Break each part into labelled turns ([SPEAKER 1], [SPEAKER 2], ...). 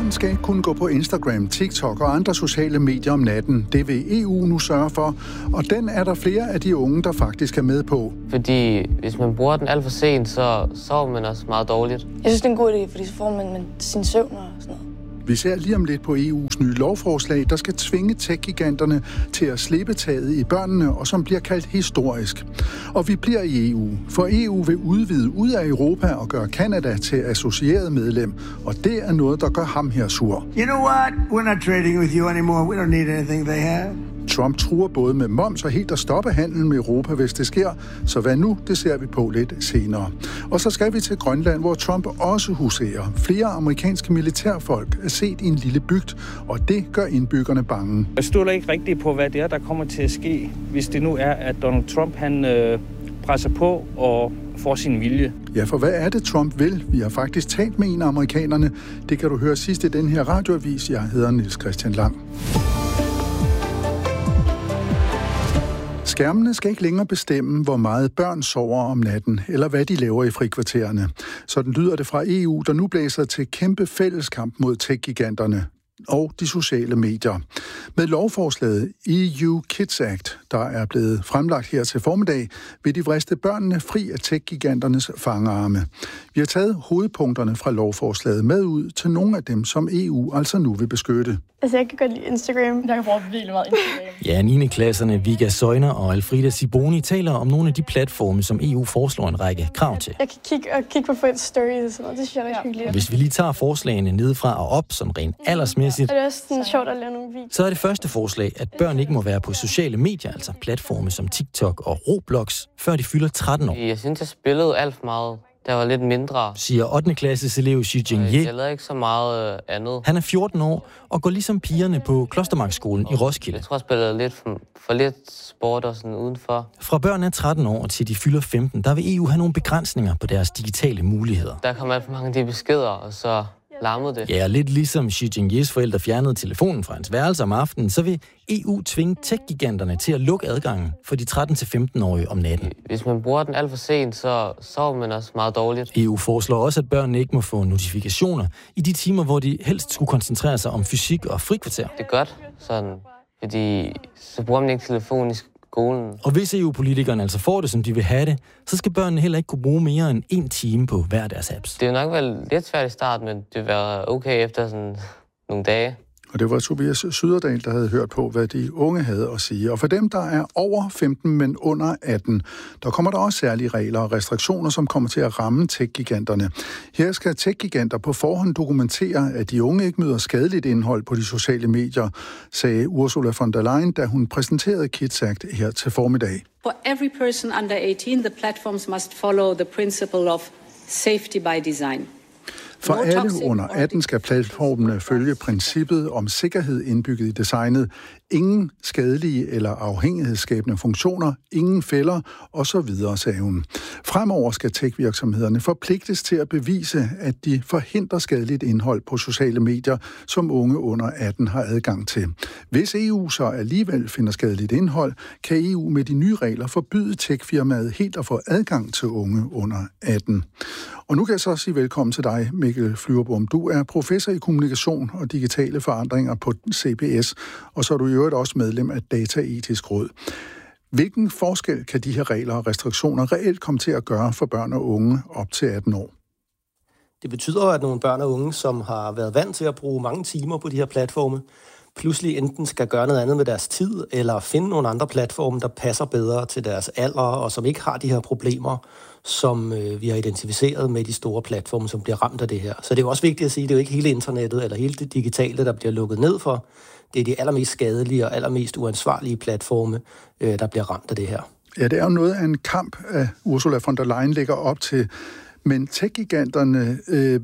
[SPEAKER 1] Børn skal ikke kunne gå på Instagram, TikTok og andre sociale medier om natten. Det vil EU nu sørge for, og den er der flere af de unge, der faktisk er med på.
[SPEAKER 2] Fordi hvis man bruger den alt for sent, så sover man også meget dårligt.
[SPEAKER 3] Jeg synes, det er en god idé, fordi så får man sin søvn og sådan noget.
[SPEAKER 1] Vi ser lige om lidt på EU's nye lovforslag, der skal tvinge tech-giganterne til at slippe taget i børnene, og som bliver kaldt historisk. Og vi bliver i EU, for EU vil udvide ud af Europa og gøre Canada til associeret medlem, og det er noget, der gør ham her sur.
[SPEAKER 4] You know what? We're not trading with you anymore. We don't need anything they have.
[SPEAKER 1] Trump truer både med moms og helt at stoppe handlen med Europa, hvis det sker. Så hvad nu? Det ser vi på lidt senere. Og så skal vi til Grønland, hvor Trump også huserer. Flere amerikanske militærfolk er set i en lille bygd, og det gør indbyggerne bange.
[SPEAKER 5] Jeg stoler ikke rigtigt på, hvad det er, der kommer til at ske, hvis det nu er, at Donald Trump han presser på og får sin vilje.
[SPEAKER 1] Ja, for hvad er det, Trump vil? Vi har faktisk talt med en af amerikanerne. Det kan du høre sidst i den her radioavis. Jeg hedder Niels Christian Lang. Skærmene skal ikke længere bestemme, hvor meget børn sover om natten, eller hvad de laver i frikvartererne. Sådan lyder det fra EU, der nu blæser til kæmpe fælleskamp mod tech-giganterne og de sociale medier. Med lovforslaget EU Kids Act, der er blevet fremlagt her til formiddag, vil de vriste børnene fri af tech-giganternes fangarme. Vi har taget hovedpunkterne fra lovforslaget med ud til nogle af dem, som EU altså nu vil beskytte.
[SPEAKER 3] Altså, jeg kan godt lide Instagram. Jeg kan bruge virkelig meget Instagram.
[SPEAKER 6] Ja, 9. klasserne Vigga Søjner og Alfrida Siboni taler om nogle af de platforme, som EU foreslår en række krav til.
[SPEAKER 3] Jeg kan kigge på folks stories og sådan noget. Det synes jeg er rigtig hyggeligt.
[SPEAKER 6] Hvis vi lige tager forslagene nedefra og op, sådan rent aldersmæssigt,
[SPEAKER 3] det er også sådan sjovt at lave nogle videoer.
[SPEAKER 6] Så er det første forslag, at børn ikke må være på sociale medier, altså platforme som TikTok og Roblox, før de fylder 13 år.
[SPEAKER 2] Jeg synes, jeg spillede alt for meget. Der var lidt mindre.
[SPEAKER 6] Siger 8. klasses elev Xi Jinping.
[SPEAKER 2] Jeg lavede ikke så meget andet.
[SPEAKER 6] Han er 14 år og går ligesom pigerne på Klostermarkskolen i Roskilde.
[SPEAKER 2] Jeg tror, jeg spillede lidt for lidt sport og sådan udenfor.
[SPEAKER 6] Fra børn er 13 år til de fylder 15, der vil EU have nogle begrænsninger på deres digitale muligheder.
[SPEAKER 2] Der kommer alt for mange af de beskeder, og så larmede det.
[SPEAKER 6] Ja, lidt ligesom Xi Jinpings forældre fjernede telefonen fra hans værelse om aftenen, så vil EU tvinge tech-giganterne til at lukke adgangen for de 13-15-årige om natten.
[SPEAKER 2] Hvis man bruger den alt for sent, så sover man også meget dårligt.
[SPEAKER 6] EU foreslår også, at børnene ikke må få notifikationer i de timer, hvor de helst skulle koncentrere sig om fysik og frikvarter.
[SPEAKER 2] Det er godt, sådan, fordi så bruger man ikke telefon i skolen.
[SPEAKER 6] Og hvis EU-politikerne altså får det, som de vil have det, så skal børnene heller ikke kunne bruge mere end 1 time på hver deres apps.
[SPEAKER 2] Det er nok vel lidt svært i starten, men det vil være okay efter sådan nogle dage.
[SPEAKER 1] Og det var Tobias Syderdal, der havde hørt på, hvad de unge havde at sige. Og for dem, der er over 15, men under 18, der kommer der også særlige regler og restriktioner, som kommer til at ramme tech-giganterne. Her skal tech-giganter på forhånd dokumentere, at de unge ikke møder skadeligt indhold på de sociale medier, sagde Ursula von der Leyen, da hun præsenterede Kids Act her til formiddag.
[SPEAKER 7] For every person under 18, the platforms must follow the principle of safety by design.
[SPEAKER 1] For alle under 18 skal platformene følge princippet om sikkerhed indbygget i designet. Ingen skadelige eller afhængighedsskabende funktioner, ingen fælder osv., sagde hun. Fremover skal tech-virksomhederne forpligtes til at bevise, at de forhindrer skadeligt indhold på sociale medier, som unge under 18 har adgang til. Hvis EU så alligevel finder skadeligt indhold, kan EU med de nye regler forbyde tech-firmaet helt at få adgang til unge under 18. Og nu kan jeg så sige velkommen til dig, Mikkel Flyverbom. Du er professor i kommunikation og digitale forandringer på CBS, og så er du i øvrigt også medlem af Dataetisk Råd. Hvilken forskel kan de her regler og restriktioner reelt komme til at gøre for børn og unge op til 18 år?
[SPEAKER 8] Det betyder, at nogle børn og unge, som har været vant til at bruge mange timer på de her platforme, pludselig enten skal gøre noget andet med deres tid, eller finde nogle andre platforme, der passer bedre til deres alder, og som ikke har de her problemer, som vi har identificeret med de store platforme, som bliver ramt af det her. Så det er jo også vigtigt at sige, at det er jo ikke hele internettet eller hele det digitale, der bliver lukket ned for. Det er de allermest skadelige og allermest uansvarlige platforme, der bliver ramt af det her.
[SPEAKER 1] Ja, det er jo noget af en kamp, at Ursula von der Leyen lægger op til. Men tech-giganterne,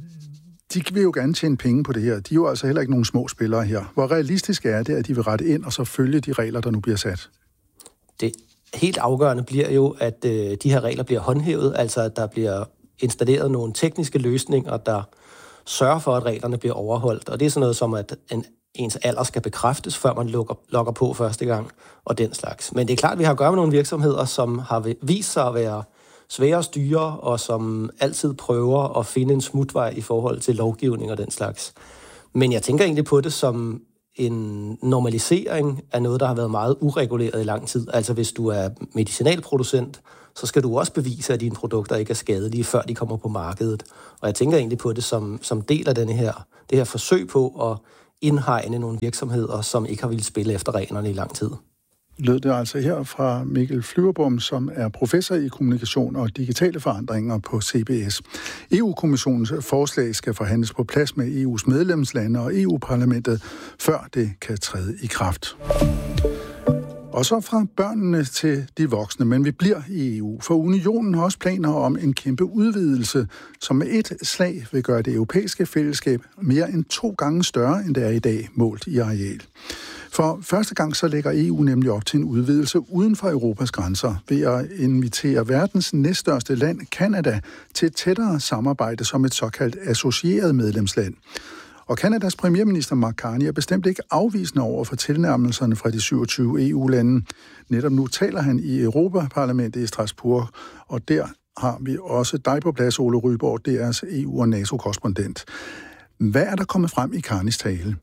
[SPEAKER 1] de vil jo gerne tjene penge på det her. De er jo altså heller ikke nogen små spillere her. Hvor realistisk er det, at de vil rette ind og så følge de regler, der nu bliver sat?
[SPEAKER 8] Det helt afgørende bliver jo, at de her regler bliver håndhævet, altså at der bliver installeret nogle tekniske løsninger, der sørger for, at reglerne bliver overholdt. Og det er sådan noget som, at ens alder skal bekræftes, før man logger på første gang, og den slags. Men det er klart, at vi har at gøre med nogle virksomheder, som har vist sig at være svære at styre, og som altid prøver at finde en smutvej i forhold til lovgivning og den slags. Men jeg tænker egentlig på det som en normalisering af noget, der har været meget ureguleret i lang tid. Altså hvis du er medicinalproducent, så skal du også bevise, at dine produkter ikke er skadelige, før de kommer på markedet. Og jeg tænker egentlig på det som del af det her forsøg på at indhegne nogle virksomheder, som ikke har ville spille efter reglerne i lang tid.
[SPEAKER 1] Lød det altså her fra Mikkel Flyverbom, som er professor i kommunikation og digitale forandringer på CBS. EU-kommissionens forslag skal forhandles på plads med EU's medlemslande og EU-parlamentet, før det kan træde i kraft. Og så fra børnene til de voksne, men vi bliver i EU, for unionen har også planer om en kæmpe udvidelse, som med et slag vil gøre det europæiske fællesskab mere end 2 gange større, end det er i dag, målt i areal. For første gang så lægger EU nemlig op til en udvidelse uden for Europas grænser ved at invitere verdens næststørste land, Canada, til et tættere samarbejde som et såkaldt associeret medlemsland. Og Kanadas premierminister Mark Carney er bestemt ikke afvisende over for tilnærmelserne fra de 27 EU-lande. Netop nu taler han i Europaparlamentet i Strasbourg, og der har vi også dig på plads, Ole Ryborg, DR's EU- og NATO-korrespondent. Hvad er der kommet frem i Carneys tale?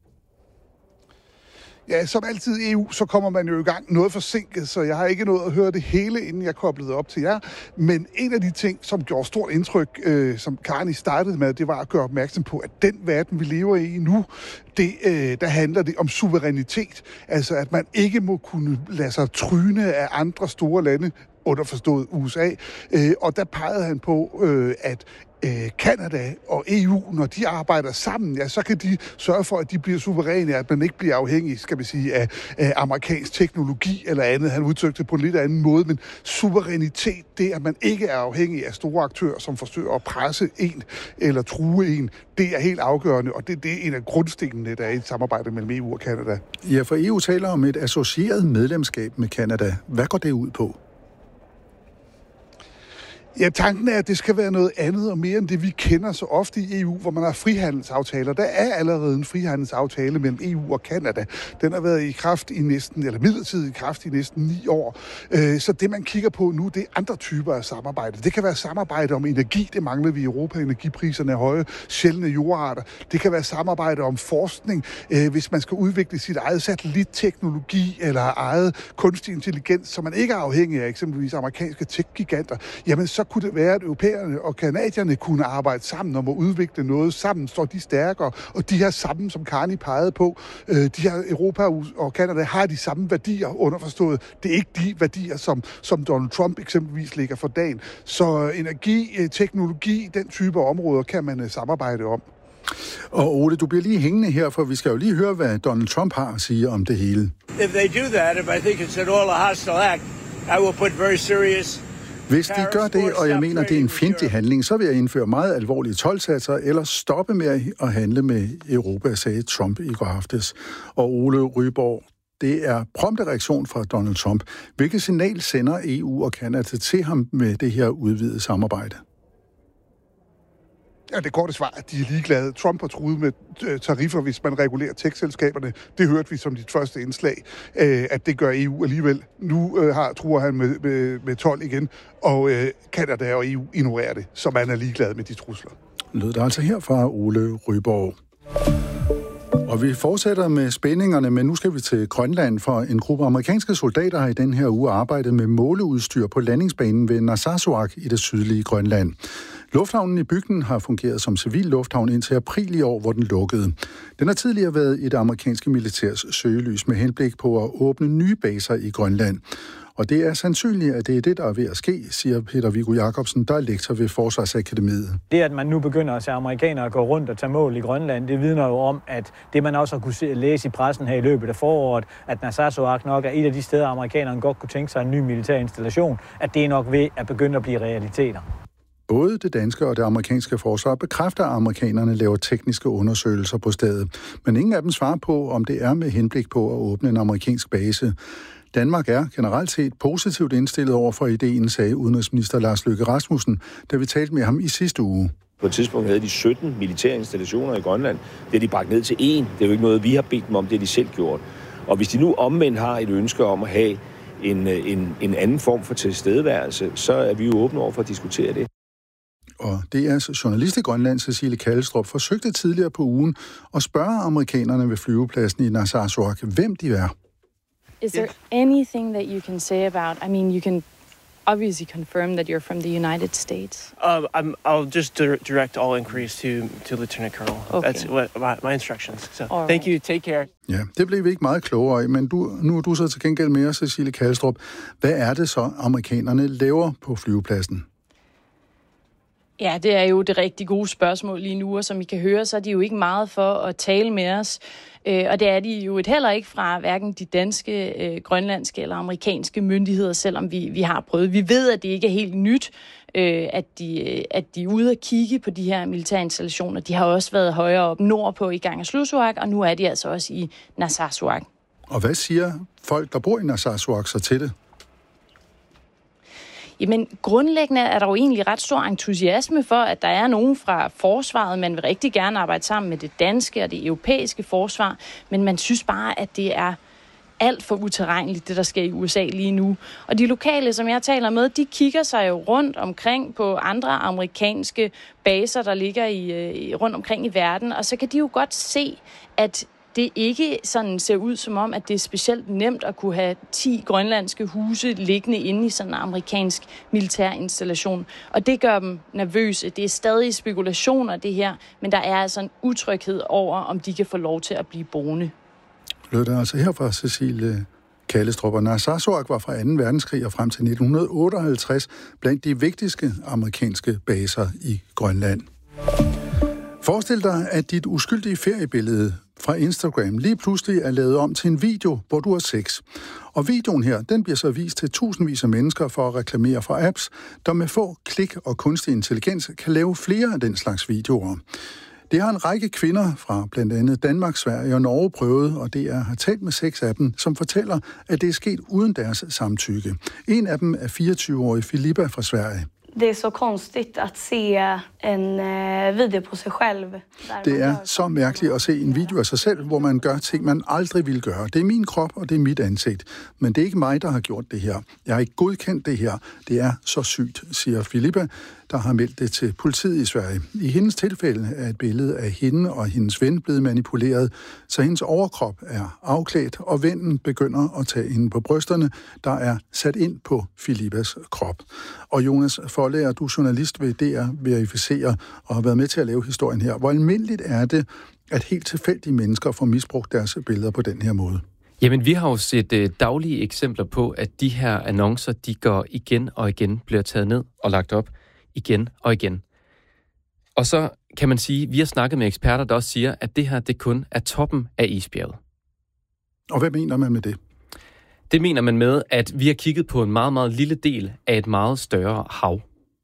[SPEAKER 9] Ja, som altid i EU, så kommer man jo i gang noget forsinket, så jeg har ikke nået at høre det hele, inden jeg koblede op til jer. Men en af de ting, som gjorde stort indtryk, som Carney startede med, det var at gøre opmærksom på, at den verden, vi lever i nu, der handler det om suverænitet. Altså, at man ikke må kunne lade sig tryne af andre store lande, underforstået USA. Og der pegede han på, at Canada og EU, når de arbejder sammen, ja, så kan de sørge for, at de bliver suveræne, at man ikke bliver afhængig, skal vi sige, af amerikansk teknologi eller andet. Han udtrykte det på en lidt anden måde, men suverænitet, det at man ikke er afhængig af store aktører, som forsøger at presse en eller true en, det er helt afgørende, og det er en af grundstenene, der er i et samarbejde mellem EU og Canada.
[SPEAKER 1] Ja, for EU taler om et associeret medlemskab med Canada. Hvad går det ud på?
[SPEAKER 9] Ja, tanken er, at det skal være noget andet og mere end det, vi kender så ofte i EU, hvor man har frihandelsaftaler. Der er allerede en frihandelsaftale mellem EU og Canada. Den har været i kraft i midlertidig kraft i næsten 9 år. Så det, man kigger på nu, det er andre typer af samarbejde. Det kan være samarbejde om energi, det mangler vi i Europa. Energipriserne er høje, sjældne jordarter. Det kan være samarbejde om forskning, hvis man skal udvikle sit eget satellitteknologi eller eget kunstig intelligens, så man ikke er afhængig af eksempelvis amerikanske tech-giganter. Jamen, så kunne det være, at europæerne og canadierne kunne arbejde sammen om at udvikle noget. Sammen står de stærkere, og de her sammen, som Carney pegede på, de her Europa og Canada har de samme værdier underforstået. Det er ikke de værdier, som Donald Trump eksempelvis lægger for dagen. Så energi, teknologi, den type områder kan man samarbejde om.
[SPEAKER 1] Og Ole, du bliver lige hængende her, for vi skal jo lige høre, hvad Donald Trump har at sige om det hele.
[SPEAKER 4] If they do that, if I think it's at all a hostile act, I will put very serious.
[SPEAKER 1] Hvis de gør det, og jeg mener, det er en fjendtlig handling, så vil jeg indføre meget alvorlige toldsatser eller stoppe med at handle med Europa, sagde Trump i går aftes. Og Ole Ryborg, det er prompte reaktion fra Donald Trump. Hvilket signal sender EU og Canada til ham med det her udvidede samarbejde?
[SPEAKER 9] Ja, det korte svar, at de er ligeglade. Trump har truet med tariffer, hvis man regulerer tech-selskaberne. Det hørte vi som dit første indslag, at det gør EU alligevel. Nu truer han med 12 igen, og Canada og EU ignorerer det, så man er ligeglad med de trusler.
[SPEAKER 1] Lød det altså her fra Ole Ryborg. Og vi fortsætter med spændingerne, men nu skal vi til Grønland, for en gruppe amerikanske soldater har i den her uge arbejdet med måleudstyr på landingsbanen ved Narsarsuaq i det sydlige Grønland. Lufthavnen i bygden har fungeret som civil lufthavn indtil april i år, hvor den lukkede. Den har tidligere været i det amerikanske militærs søgelys med henblik på at åbne nye baser i Grønland. Og det er sandsynligt, at det er det, der er ved at ske, siger Peter Viggo Jacobsen, der er lektor ved Forsvarsakademiet.
[SPEAKER 10] Det, at man nu begynder at se amerikanere gå rundt og tage mål i Grønland, det vidner jo om, at det, man også har kunne læse i pressen her i løbet af foråret, at Narsarsuaq nok er et af de steder, amerikanerne godt kunne tænke sig en ny militær installation, at det er nok ved at begynde at blive realiteter.
[SPEAKER 1] Både det danske og det amerikanske forsvar bekræfter, at amerikanerne laver tekniske undersøgelser på stedet. Men ingen af dem svarer på, om det er med henblik på at åbne en amerikansk base. Danmark er generelt set positivt indstillet over for ideen, sagde udenrigsminister Lars Løkke Rasmussen, da vi talte med ham i sidste uge.
[SPEAKER 11] På et tidspunkt havde de 17 militære installationer i Grønland. Det er de bragt ned til 1. Det er jo ikke noget, vi har bedt dem om, det er de selv gjort. Og hvis de nu omvendt har et ønske om at have en anden form for tilstedeværelse, så er vi jo åbne over for at diskutere det.
[SPEAKER 1] Og DR's journalist i Grønland, Cecilie Kallestrup, forsøgte tidligere på ugen at spørge amerikanerne ved flyvepladsen i Narsarsuaq, hvem de er.
[SPEAKER 12] Is there anything that you can say about, I mean, you can obviously confirm that you're from the United States?
[SPEAKER 13] I'll just direct all inquiries to Lieutenant Colonel. Okay. That's what my instructions. So thank you. Take care.
[SPEAKER 1] Ja, det blev vi ikke meget klogere i, men nu er du så til gengæld med os, Cecilie Kallestrup. Hvad er det så, amerikanerne laver på flyvepladsen?
[SPEAKER 12] Ja, det er jo det rigtig gode spørgsmål lige nu, og som I kan høre, så er de jo ikke meget for at tale med os. Og det er de jo heller ikke fra hverken de danske, grønlandske eller amerikanske myndigheder, selvom vi har prøvet. Vi ved, at det ikke er helt nyt, at de er ude at kigge på de her militære installationer. De har også været højere op nordpå i Kangerlussuaq, og nu er de altså også i Narsarsuaq.
[SPEAKER 1] Og hvad siger folk, der bor i Narsarsuaq, så til det?
[SPEAKER 12] Jamen, grundlæggende er der jo egentlig ret stor entusiasme for, at der er nogen fra forsvaret. Man vil rigtig gerne arbejde sammen med det danske og det europæiske forsvar, men man synes bare, at det er alt for utilregneligt, det der sker i USA lige nu. Og de lokale, som jeg taler med, de kigger sig jo rundt omkring på andre amerikanske baser, der ligger rundt omkring i verden, og så kan de jo godt se, at det ikke sådan ser ud som om, at det er specielt nemt at kunne have 10 grønlandske huse liggende inde i sådan en amerikansk militær installation. Og det gør dem nervøse. Det er stadig spekulationer, det her, men der er altså en utryghed over, om de kan få lov til at blive boende.
[SPEAKER 1] Lød det altså her fra Cecilie Kallestrup. Og Narsarsuaq var fra 2. verdenskrig og frem til 1958 blandt de vigtigste amerikanske baser i Grønland. Forestil dig, at dit uskyldige feriebillede fra Instagram lige pludselig er lavet om til en video, hvor du har sex. Og videoen her, den bliver så vist til tusindvis af mennesker for at reklamere for apps, der med få klik og kunstig intelligens kan lave flere af den slags videoer. Det har en række kvinder fra blandt andet Danmark, Sverige og Norge prøvet, og det har talt med 6 af dem, som fortæller, at det er sket uden deres samtykke. En af dem er 24-årige Filippa fra Sverige.
[SPEAKER 3] Det är så konstigt att se en video på sig själv.
[SPEAKER 1] Det er så mærkeligt at se en video af sig selv, hvor man gør ting, man aldrig ville gøre. Det er min krop, og det er mit ansigt. Men det er ikke mig, der har gjort det her. Jeg har ikke godkendt det her. Det er så sygt, siger Filippa, der har meldt det til politiet i Sverige. I hendes tilfælde er et billede af hende og hendes ven blevet manipuleret, så hendes overkrop er afklædt, og vennen begynder at tage hende på brysterne, der er sat ind på Filippas krop. Og Jonas Foldager, du er journalist ved DR Verificere og har været med til at lave historien her. Hvor almindeligt er det, at helt tilfældige mennesker får misbrugt deres billeder på den her måde?
[SPEAKER 14] Jamen, vi har jo set daglige eksempler på, at de her annoncer, de går igen og igen, bliver taget ned og lagt op igen og igen. Og så kan man sige, at vi har snakket med eksperter, der også siger, at det her, det kun er toppen af isbjerget.
[SPEAKER 1] Og hvad mener man med det?
[SPEAKER 14] Det mener man med, at vi har kigget på en meget, meget lille del af et meget større hav.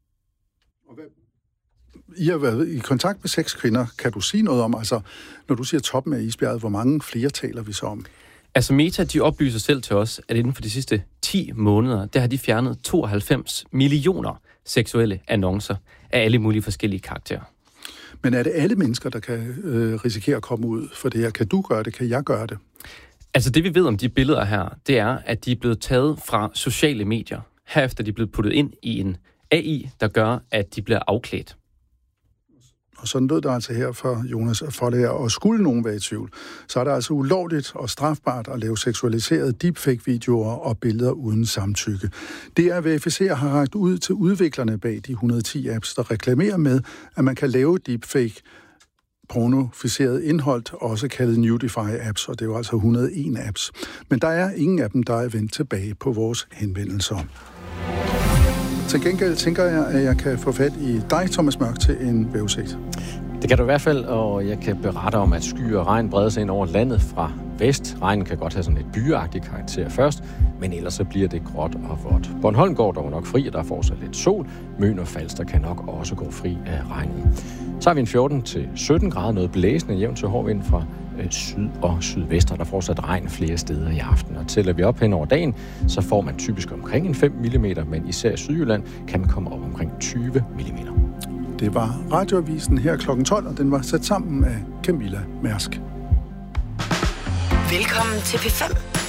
[SPEAKER 1] I har været i kontakt med 6 kvinder. Kan du sige noget om, altså, når du siger toppen af isbjerget, hvor mange flere taler vi så om?
[SPEAKER 14] Altså Meta, de oplyser selv til os, at inden for de sidste 10 måneder, der har de fjernet 92 millioner seksuelle annoncer af alle mulige forskellige karakterer.
[SPEAKER 1] Men er det alle mennesker, der kan risikere at komme ud for det her? Kan du gøre det? Kan jeg gøre det?
[SPEAKER 14] Altså det, vi ved om de billeder her, det er, at de er blevet taget fra sociale medier. Herefter er de blevet puttet ind i en AI, der gør, at de bliver afklædt.
[SPEAKER 1] Og sådan lød der altså her for Jonas Foldager. Og skulle nogen være i tvivl, så er det altså ulovligt og strafbart at lave seksualiserede deepfake-videoer og billeder uden samtykke. DR Verificere har rakt ud til udviklerne bag de 110 apps, der reklamerer med, at man kan lave deepfake pornoficeret indhold, også kaldet Nudify-apps, og det er jo altså 101 apps. Men der er ingen af dem, der er vendt tilbage på vores henvendelser. Til gengæld tænker jeg, at jeg kan få fat i dig, Thomas Mørk, til en vejrudsigt.
[SPEAKER 15] Det kan du i hvert fald, og jeg kan berette om, at skyer og regn breder sig ind over landet fra vest. Regnen kan godt have sådan et byagtigt karakter først, men ellers så bliver det gråt og vådt. Bornholm går dog nok fri, og der får så lidt sol. Møn og Falster kan nok også gå fri af regnen. Så har vi en 14-17 grader, noget blæsende, jævnt til hård vind fra syd og sydvest, og der fortsat regn flere steder i aften. Og tæller vi op hen over dagen, så får man typisk omkring en 5 mm, men især i Sydjylland kan man komme op omkring 20 mm.
[SPEAKER 1] Det var Radioavisen her kl. 12, og den var sat sammen af Camilla Mærsk.
[SPEAKER 16] Velkommen til P5.